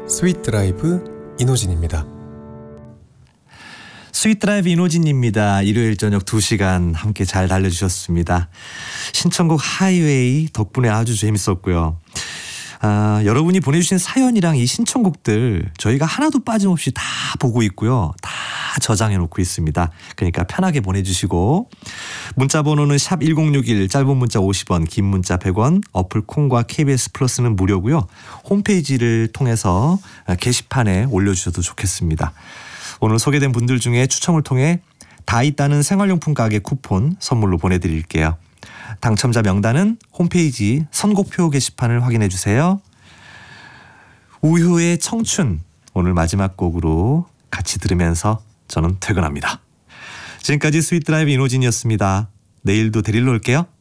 스윗 드라이브 이노진입니다. 스윗 드라이브 이노진입니다. 일요일 저녁 2시간 함께 잘 달려주셨습니다. 신청곡 하이웨이 덕분에 아주 재밌었고요. 여러분이 보내주신 사연이랑 이 신청곡들 저희가 하나도 빠짐없이 다 보고 있고요. 다 저장해 놓고 있습니다. 그러니까 편하게 보내주시고, 문자 번호는 샵 1061, 짧은 문자 50원, 긴 문자 100원, 어플 콩과 KBS 플러스는 무료고요. 홈페이지를 통해서 게시판에 올려주셔도 좋겠습니다. 오늘 소개된 분들 중에 추첨을 통해 다 있다는 생활용품 가게 쿠폰 선물로 보내드릴게요. 당첨자 명단은 홈페이지 선곡표 게시판을 확인해 주세요. 우효의 청춘, 오늘 마지막 곡으로 같이 들으면서 저는 퇴근합니다. 지금까지 스윗 드라이브 이노진이었습니다. 내일도 데리러 올게요.